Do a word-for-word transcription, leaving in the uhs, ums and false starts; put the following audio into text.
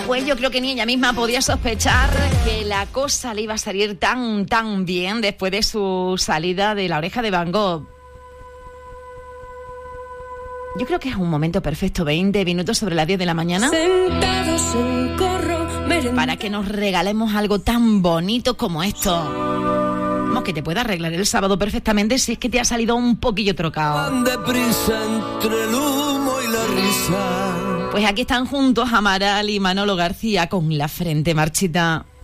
Pues yo creo que ni ella misma podía sospechar que la cosa le iba a salir tan, tan bien después de su salida de La Oreja de Van Gogh. Yo creo que es un momento perfecto, veinte minutos sobre las diez de la mañana, Sentados en corro, para que nos regalemos algo tan bonito como esto. Vamos, que te pueda arreglar el sábado perfectamente si es que te ha salido un poquillo trocado. Deprisa entre el humo y la risa. Pues aquí están juntos Amaral y Manolo García con La Frente Marchita.